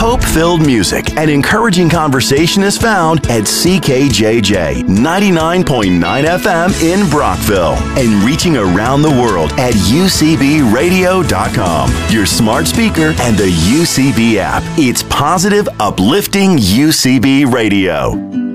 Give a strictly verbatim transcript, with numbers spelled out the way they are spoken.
Hope-filled music and encouraging conversation is found at C K J J ninety-nine point nine F M in Brockville and reaching around the world at U C B radio dot com, your smart speaker, and the U C B app. It's positive, uplifting U C B Radio.